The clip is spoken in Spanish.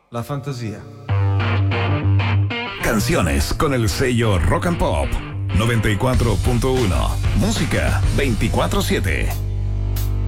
la fantasía. Canciones con el sello Rock and Pop 94.1. Música 24/7.